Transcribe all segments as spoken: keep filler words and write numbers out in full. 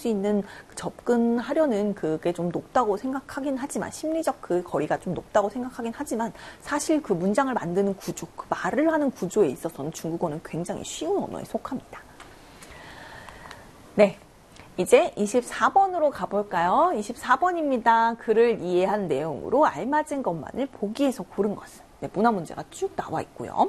수 있는 접근하려는 그게 좀 높다고 생각하긴 하지만 심리적 그 거리가 좀 높다고 생각하긴 하지만 사실 그 문장을 만드는 구조, 그 말을 하는 구조에 있어서는 중국어는 굉장히 쉬운 언어에 속합니다. 네. 이제 이십사 번으로 가볼까요? 이십사 번입니다. 글을 이해한 내용으로 알맞은 것만을 보기에서 고른 것은. 네, 문화 문제가 쭉 나와 있고요.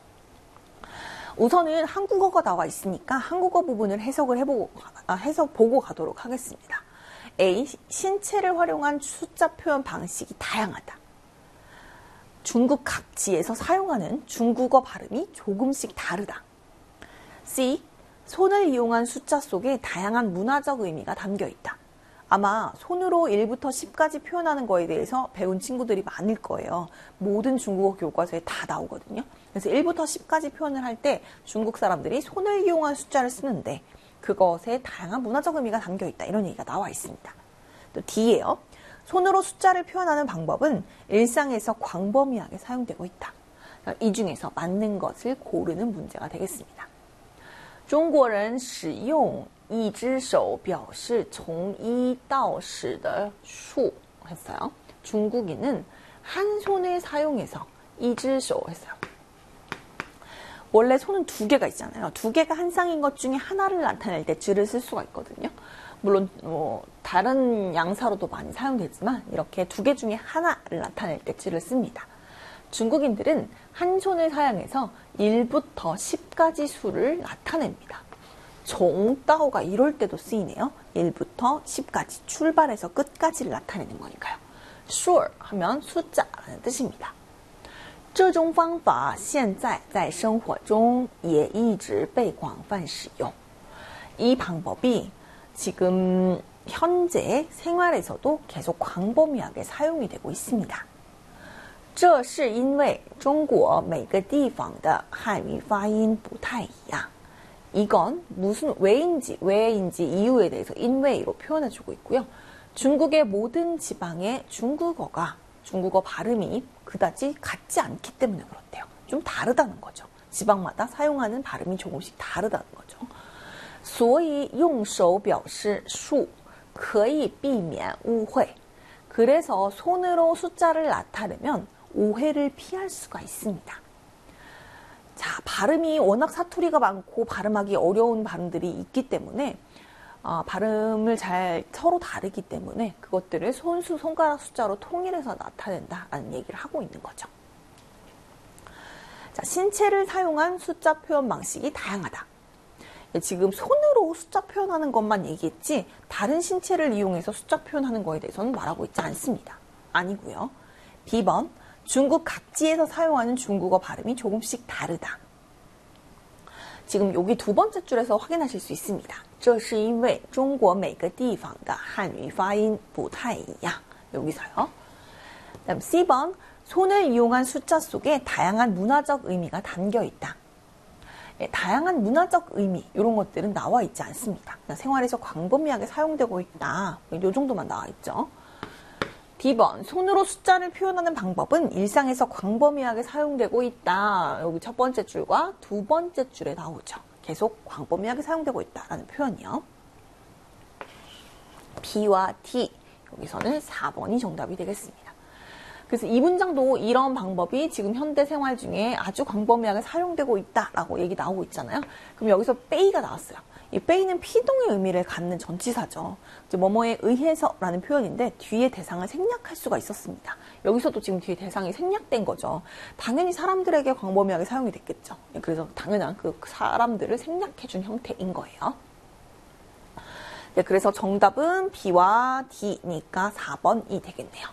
우선은 한국어가 나와 있으니까 한국어 부분을 해석을 해보고, 아, 해석 보고 가도록 하겠습니다. A. 신체를 활용한 숫자 표현 방식이 다양하다. 중국 각지에서 사용하는 중국어 발음이 조금씩 다르다. C. 손을 이용한 숫자 속에 다양한 문화적 의미가 담겨 있다. 아마 손으로 일부터 십까지 표현하는 거에 대해서 배운 친구들이 많을 거예요. 모든 중국어 교과서에 다 나오거든요. 그래서 일부터 십까지 표현을 할 때 중국 사람들이 손을 이용한 숫자를 쓰는데 그것에 다양한 문화적 의미가 담겨 있다. 이런 얘기가 나와 있습니다. 또 D예요. 손으로 숫자를 표현하는 방법은 일상에서 광범위하게 사용되고 있다. 이 중에서 맞는 것을 고르는 문제가 되겠습니다. 中国人使用一只手表示从一到十的数 했어요. 중국인은 한 손을 사용해서 이只手 했어요. 원래 손은 두 개가 있잖아요. 두 개가 한 쌍인 것 중에 하나를 나타낼 때 줄을 쓸 수가 있거든요. 물론 뭐 다른 양사로도 많이 사용되지만 이렇게 두 개 중에 하나를 나타낼 때 줄을 씁니다. 중국인들은 한 손을 사용해서 일부터 십까지 수를 나타냅니다. 종따오가 이럴 때도 쓰이네요. 일부터 십까지 출발해서 끝까지를 나타내는 거니까요. 수 하면 숫자라는 뜻입니다. 这种方法现在在生活中也一直被广泛使用. 이 방법이 지금 현재 생활에서도 계속 광범위하게 사용이 되고 있습니다. 这是因为中国每个地方的汉语发音不太一样. 이건 무슨 왜인지 왜인지 이유에 대해서 인웨이로 표현해주고 있고요. 중국의 모든 지방의 중국어가 중국어 발음이 그다지 같지 않기 때문에 그렇대요. 좀 다르다는 거죠. 지방마다 사용하는 발음이 조금씩 다르다는 거죠. 所以用手表示数可以避免误会. 그래서 손으로 숫자를 나타내면 오해를 피할 수가 있습니다. 자, 발음이 워낙 사투리가 많고 발음하기 어려운 발음들이 있기 때문에 어, 발음을 잘 서로 다르기 때문에 그것들을 손수, 손가락 숫자로 통일해서 나타낸다라는 얘기를 하고 있는 거죠. 자, 신체를 사용한 숫자 표현 방식이 다양하다. 지금 손으로 숫자 표현하는 것만 얘기했지 다른 신체를 이용해서 숫자 표현하는 거에 대해서는 말하고 있지 않습니다. 아니고요. B번 중국 각지에서 사용하는 중국어 발음이 조금씩 다르다. 지금 여기 두 번째 줄에서 확인하실 수 있습니다. 这是因为中国每个地方的汉语发音不太一样. 여기서요. 그다음 C번 손을 이용한 숫자 속에 다양한 문화적 의미가 담겨 있다. 예, 다양한 문화적 의미 이런 것들은 나와 있지 않습니다. 그냥 생활에서 광범위하게 사용되고 있다. 이 정도만 나와 있죠. D번 손으로 숫자를 표현하는 방법은 일상에서 광범위하게 사용되고 있다. 여기 첫 번째 줄과 두 번째 줄에 나오죠. 계속 광범위하게 사용되고 있다라는 표현이요. B와 D 여기서는 사 번이 정답이 되겠습니다. 그래서 이 문장도 이런 방법이 지금 현대 생활 중에 아주 광범위하게 사용되고 있다라고 얘기 나오고 있잖아요. 그럼 여기서 베이가 나왔어요. 이 베이는 피동의 의미를 갖는 전치사죠. 뭐뭐에 의해서라는 표현인데 뒤에 대상을 생략할 수가 있었습니다. 여기서도 지금 뒤에 대상이 생략된 거죠. 당연히 사람들에게 광범위하게 사용이 됐겠죠. 그래서 당연한 그 사람들을 생략해준 형태인 거예요. 네, 그래서 정답은 B와 D니까 사 번이 되겠네요.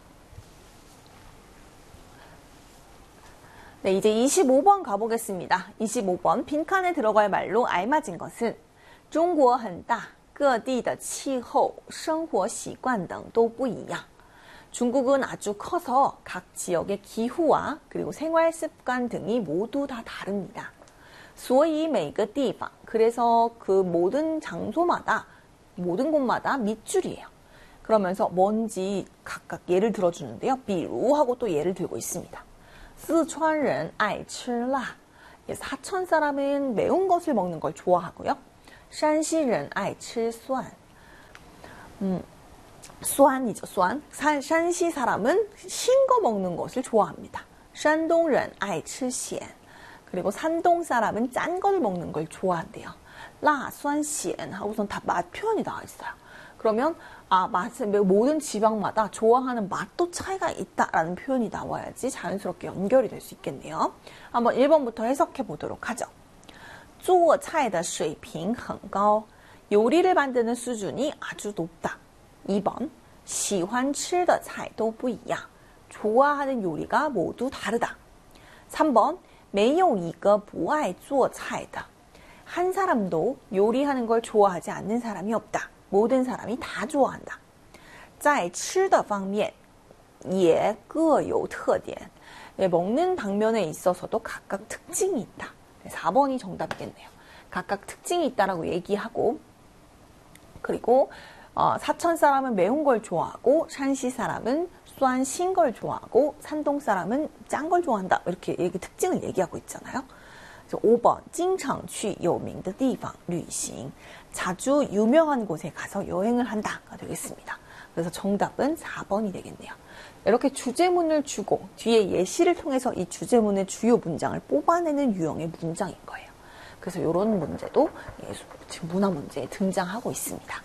네, 이제 이십오 번 가보겠습니다. 이십오 번 빈칸에 들어갈 말로 알맞은 것은 中国很大,各地的气候,生活习惯等都不一样. 중국은 아주 커서 각 지역의 기후와 그리고 생활 습관 등이 모두 다 다릅니다. 所以每个地方, 그래서 그 모든 장소마다, 모든 곳마다 밑줄이에요. 그러면서 뭔지 각각 예를 들어주는데요. 比如 하고 또 예를 들고 있습니다. 四川人爱吃辣. 사천 사람은 매운 것을 먹는 걸 좋아하고요. 山西人爱吃蒜. 음, 수안이죠, 수안. 산시 사람은 신 거 먹는 것을 좋아합니다. 산东人爱吃咸. 그리고 산동 사람은 짠 걸 먹는 걸 좋아한대요. 라, 수안, 시엔 하고선 다 맛 표현이 나와 있어요. 그러면 아, 맛은 모든 지방마다 좋아하는 맛도 차이가 있다라는 표현이 나와야지 자연스럽게 연결이 될 수 있겠네요. 한번 일 번부터 해석해 보도록 하죠. 做菜的水平很高. 요리를 만드는 수준이 아주 높다. 이 번. 喜欢吃的菜都不一样. 좋아하는 요리가 모두 다르다. 삼 번. 没有一个不爱做菜的. 한 사람도 요리하는 걸 좋아하지 않는 사람이 없다. 모든 사람이 다 좋아한다. 在吃的方面也各有特点. 먹는 방면에 있어서도 각각 특징이 있다. 사 번이 정답이겠네요. 각각 특징이 있다라고 얘기하고, 그리고 어, 사천 사람은 매운 걸 좋아하고, 샨시 사람은 수안 신 걸 좋아하고, 산동 사람은 짠 걸 좋아한다. 이렇게 얘기, 특징을 얘기하고 있잖아요. 오 번, 经常去有名的地方旅行. 자주 유명한 곳에 가서 여행을 한다가 되겠습니다. 그래서 정답은 사 번이 되겠네요. 이렇게 주제문을 주고 뒤에 예시를 통해서 이 주제문의 주요 문장을 뽑아내는 유형의 문장인 거예요. 그래서 이런 문제도 지금 문화 문제에 등장하고 있습니다.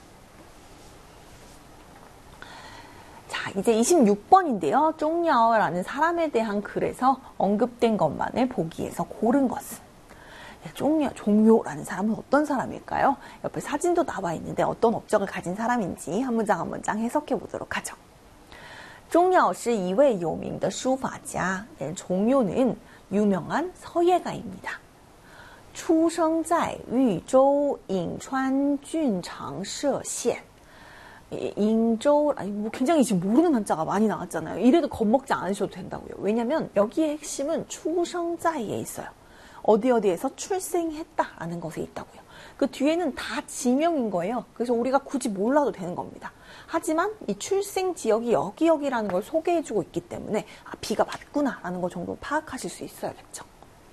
자, 이제 이십육 번인데요. 쫑야오라는 사람에 대한 글에서 언급된 것만을 보기에서 고른 것은. 쫑야, 종요라는 사람은 어떤 사람일까요? 옆에 사진도 나와 있는데 어떤 업적을 가진 사람인지 한 문장 한 문장 해석해 보도록 하죠. 钟耀是一位有名的书法家. 네, 종요는 유명한 서예가입니다. 出生在豫州颍川郡长社县. 잉조, 아니 뭐 굉장히 지금 모르는 한자가 많이 나왔잖아요. 이래도 겁먹지 않으셔도 된다고요. 왜냐면 여기의 핵심은 추성자에 있어요. 어디 어디에서 출생했다라는 것에 있다고요. 그 뒤에는 다 지명인 거예요. 그래서 우리가 굳이 몰라도 되는 겁니다. 하지만 이 출생 지역이 여기 여기라는 걸 소개해주고 있기 때문에 아, B가 맞구나라는 거 정도 파악하실 수 있어야겠죠.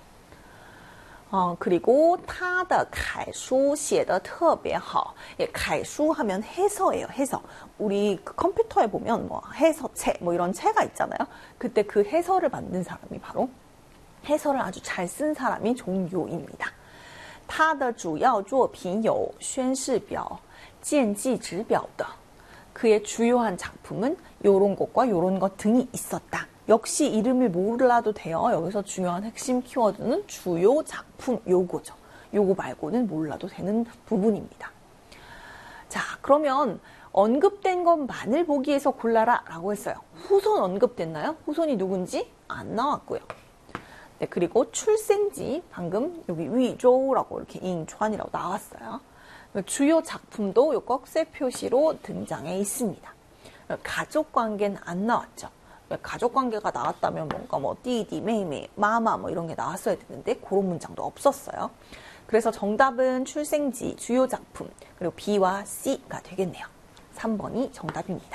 어, 그리고 他的楷书写得特别好. 예, 楷书 하면 해서예요. 해서. 우리 그 컴퓨터에 보면 뭐 해서체 뭐 이런 체가 있잖아요. 그때 그 해서를 만든 사람이 바로 해서를 아주 잘 쓴 사람이 종요입니다. 他的主要作品有宣誓表, 见记指表的. 그의 주요한 작품은 요런 것과 요런 것 등이 있었다. 역시 이름을 몰라도 돼요. 여기서 중요한 핵심 키워드는 주요 작품 요거죠. 요거 말고는 몰라도 되는 부분입니다. 자, 그러면 언급된 것만을 보기에서 골라라 라고 했어요. 후손 언급됐나요? 후손이 누군지 안 나왔고요. 네, 그리고 출생지 방금 여기 위조라고 이렇게 잉川이라고 나왔어요. 주요 작품도 요 꺽쇠 표시로 등장해 있습니다. 가족 관계는 안 나왔죠. 가족 관계가 나왔다면 뭔가 뭐 띠디, 메이메, 마마 뭐 이런 게 나왔어야 되는데 그런 문장도 없었어요. 그래서 정답은 출생지, 주요 작품, 그리고 B와 C가 되겠네요. 삼 번이 정답입니다.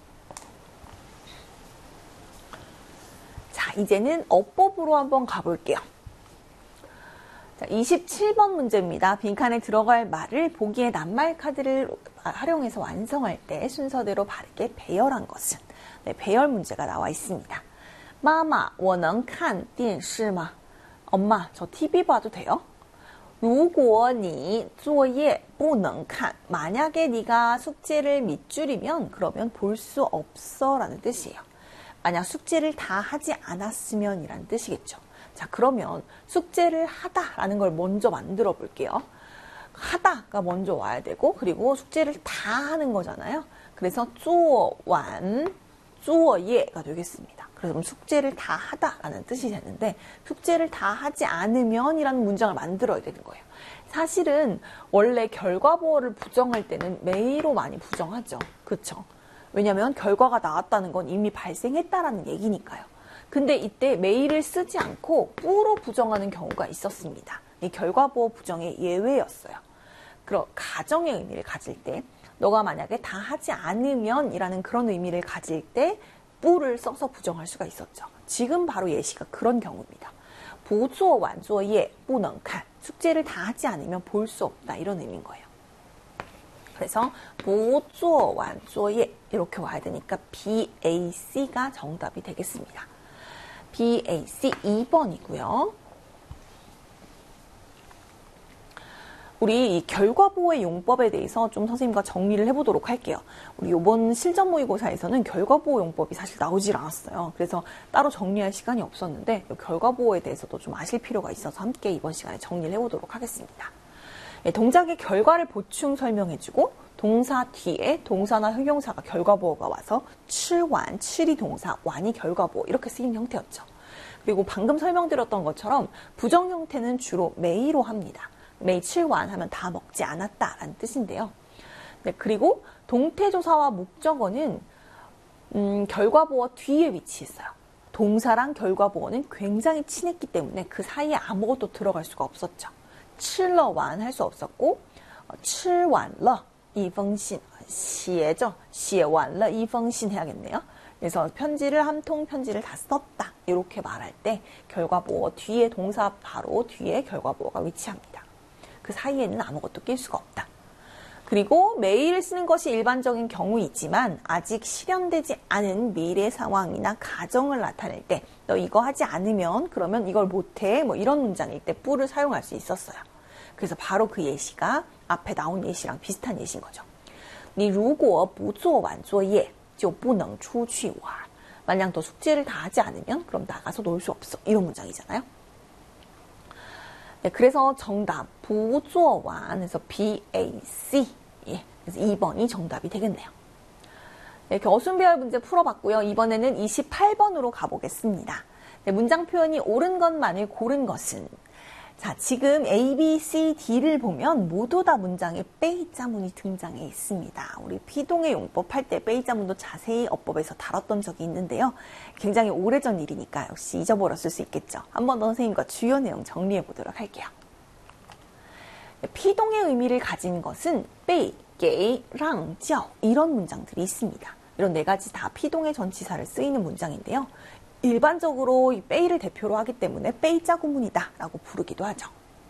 자, 이제는 어법으로 한번 가볼게요. 자, 이십칠 번 문제입니다. 빈칸에 들어갈 말을 보기에 낱말 카드를 활용해서 완성할 때 순서대로 바르게 배열한 것은. 네, 배열 문제가 나와 있습니다. 마마, 我能看电视吗? 엄마, 저 티비 봐도 돼요? 如果你作业不能看, 만약에 네가 숙제를 밑줄이면 그러면 볼 수 없어 라는 뜻이에요. 만약 숙제를 다 하지 않았으면 이라는 뜻이겠죠. 자, 그러면 숙제를 하다라는 걸 먼저 만들어 볼게요. 하다가 먼저 와야 되고, 그리고 숙제를 다 하는 거잖아요. 그래서 做完作业가 되겠습니다. 그래서 숙제를 다 하다라는 뜻이 되는데 숙제를 다 하지 않으면 이라는 문장을 만들어야 되는 거예요. 사실은 원래 결과보어를 부정할 때는 메이로 많이 부정하죠. 그렇죠? 왜냐하면 결과가 나왔다는 건 이미 발생했다라는 얘기니까요. 근데 이때 메이를 쓰지 않고 뿌로 부정하는 경우가 있었습니다. 이 결과보어 부정의 예외였어요. 그럼 가정의 의미를 가질 때 너가 만약에 다 하지 않으면 이라는 그런 의미를 가질 때 뿌를 써서 부정할 수가 있었죠. 지금 바로 예시가 그런 경우입니다. 不做完作业不能看. 숙제를 다 하지 않으면 볼 수 없다 이런 의미인 거예요. 그래서 不做完作业 이렇게 와야 되니까 B, A, C가 정답이 되겠습니다. B, A, C 이 번이고요. 우리 이 결과보호의 용법에 대해서 좀 선생님과 정리를 해보도록 할게요. 우리 이번 실전 모의고사에서는 결과보호 용법이 사실 나오질 않았어요. 그래서 따로 정리할 시간이 없었는데 결과보호에 대해서도 좀 아실 필요가 있어서 함께 이번 시간에 정리를 해보도록 하겠습니다. 동작의 결과를 보충 설명해주고 동사 뒤에 동사나 형용사가 결과보호가 와서 칠완, 칠이 동사, 완이 결과보호 이렇게 쓰인 형태였죠. 그리고 방금 설명드렸던 것처럼 부정 형태는 주로 매이로 합니다. 매이 칠완 하면 다 먹지 않았다라는 뜻인데요. 네, 그리고 동태조사와 목적어는 음, 결과보호 뒤에 위치했어요. 동사랑 결과보호는 굉장히 친했기 때문에 그 사이에 아무것도 들어갈 수가 없었죠. 칠러완 할 수 없었고 칠완러 이펑신 시에죠. 시에완러 이펑신 해야겠네요. 그래서 편지를 한 통 편지를 다 썼다 이렇게 말할 때 결과보호 뒤에 동사 바로 뒤에 결과보호가 위치합니다. 그 사이에는 아무것도 낄 수가 없다. 그리고 매일 쓰는 것이 일반적인 경우이지만 아직 실현되지 않은 미래 상황이나 가정을 나타낼 때 너 이거 하지 않으면 그러면 이걸 못해 뭐 이런 문장일 때 뿌를 사용할 수 있었어요. 그래서 바로 그 예시가 앞에 나온 예시랑 비슷한 예시인 거죠. 你如果不做完作业就不能出去玩. 만약 너 숙제를 다 하지 않으면 그럼 나가서 놀 수 없어. 이런 문장이잖아요. 네, 그래서 정답 不做完에서 B, A, C. 예, 그래서 이 번이 정답이 되겠네요. 네, 이렇게 어순배열 문제 풀어봤고요. 이번에는 이십팔 번으로 가보겠습니다. 네, 문장 표현이 옳은 것만을 고른 것은 자, 지금 A, B, C, D를 보면 모두 다 문장에 빼이자문이 등장해 있습니다. 우리 피동의 용법 할 때 빼이자문도 자세히 어법에서 다뤘던 적이 있는데요. 굉장히 오래전 일이니까 역시 잊어버렸을 수 있겠죠. 한번 더 선생님과 주요 내용 정리해 보도록 할게요. 피동의 의미를 가진 것은 빼이, 게, 랑, 较 이런 문장들이 있습니다. 이런 네 가지 다 피동의 전치사를 쓰이는 문장인데요. 일반적으로 이 빼이를 대표로 하기 때문에 빼이자 구문이다 라고 부르기도 하죠.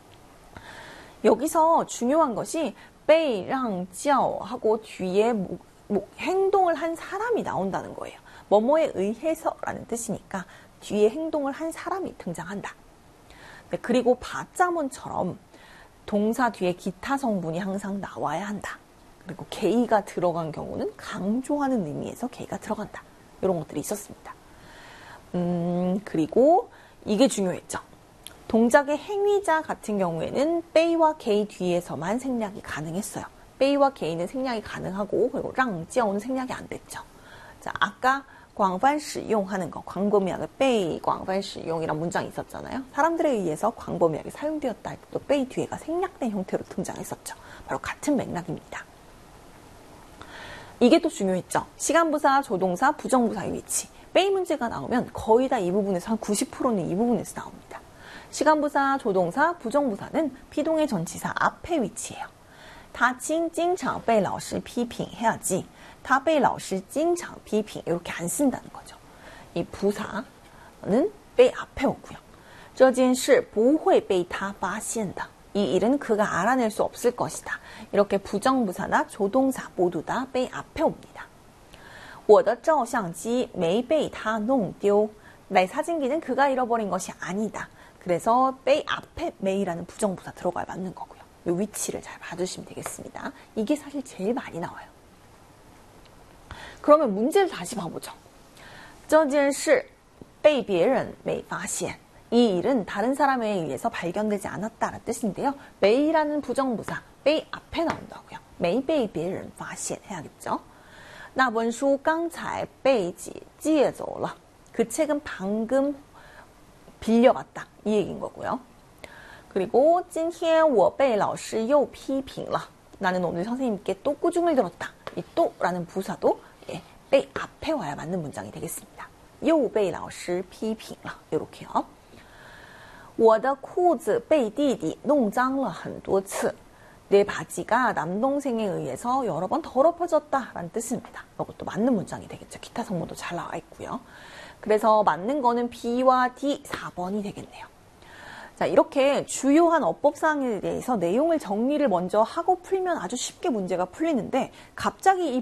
여기서 중요한 것이 빼이랑 较 하고 뒤에 뭐, 뭐 행동을 한 사람이 나온다는 거예요. 뭐뭐에 의해서 라는 뜻이니까 뒤에 행동을 한 사람이 등장한다. 네, 그리고 바자문처럼 동사 뒤에 기타 성분이 항상 나와야 한다. 그리고 게이가 들어간 경우는 강조하는 의미에서 게이가 들어간다. 이런 것들이 있었습니다. 음, 그리고 이게 중요했죠. 동작의 행위자 같은 경우에는 빼이와 게이 뒤에서만 생략이 가능했어요. 빼이와 게이는 생략이 가능하고 그리고 랑지어는 생략이 안 됐죠. 자, 아까 광반使用하는 거, 광범위하게 빼이, 광반使用이란 문장이 있었잖아요. 사람들에 의해서 광범위하게 사용되었다 할 때도 빼이 뒤에가 생략된 형태로 등장했었죠. 바로 같은 맥락입니다. 이게 또 중요했죠. 시간부사, 조동사, 부정부사의 위치. 빼이 문제가 나오면 거의 다 이 부분에서 한 구십 퍼센트는 이 부분에서 나옵니다. 시간부사, 조동사, 부정부사는 피동의 전치사 앞에 위치해요. 他经经常被老师批评 해야지 他被老师经常批评 이렇게 안 쓴다는 거죠. 이 부사는 빼 앞에 오고요. 这件事不会被他发现的. 이 일은 그가 알아낼 수 없을 것이다. 이렇게 부정부사나 조동사 모두 다 빼 앞에 옵니다. 我的照相机没被他弄丢. 나의 사진기는 그가 잃어버린 것이 아니다. 그래서 빼 앞에 메이라는 부정부사 들어가야 맞는 거고요. 이 위치를 잘 봐주시면 되겠습니다. 이게 사실 제일 많이 나와요. 그러면 문제를 다시 봐보죠. 这件事被别人没发现. 이 일은 다른 사람에 의해서 발견되지 않았다는 뜻인데요. 메이라는 부정부사 빼 앞에 나온다고요. 没被别人发现 해야겠죠. 那本书刚才被借走了. 그 책은 방금 빌려갔다. 이 얘기인 거고요. 그리고 今天我被老师又批评了. 나는 오늘 선생님께 또 꾸중을 들었다. 이 또라는 부사도 예, 빼 앞에 와야 맞는 문장이 되겠습니다. 又被老师批评了. 이렇게요. 我的裤子被弟弟弄脏了很多次. 내 바지가 남동생에 의해서 여러 번 더럽혀졌다라는 뜻입니다. 이것도 맞는 문장이 되겠죠. 기타 성분도 잘 나와 있고요. 그래서 맞는 거는 B와 D 사 번이 되겠네요. 자, 자, 이렇게 주요한 어법사항에 대해서 내용을 정리를 먼저 하고 풀면 아주 쉽게 문제가 풀리는데 갑자기 이